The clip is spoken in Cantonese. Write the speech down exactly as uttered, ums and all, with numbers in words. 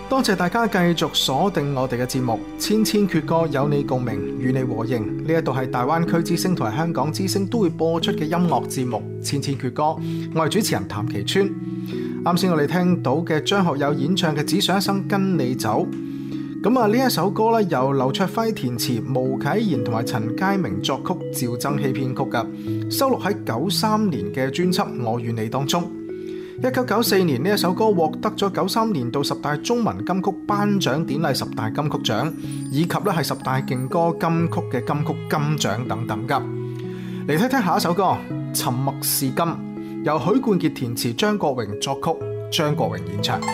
多謝大家繼續鎖定我哋嘅節目，千千闕歌有你共鳴，與你和應。呢一度係大灣區之聲同埋香港之聲都會播出嘅音樂節目《千千闕歌》，我係主持人譚其川。啱先我哋聽到嘅張學友演唱嘅《只想一生跟你走》，咁啊呢一首歌咧由劉卓輝填詞，毛啟賢同埋陳佳明作曲，趙增熹編曲噶，收錄喺九三年嘅專輯《我與你》當中。一九九四年呢一首歌獲得咗九三年度十大中文金曲頒獎典禮十大金曲獎，以及咧係十大勁歌金曲嘅金曲金獎等等噶。嚟睇睇下一首歌《沉默是金》，由許冠傑填詞，張國榮作曲，張國榮演唱。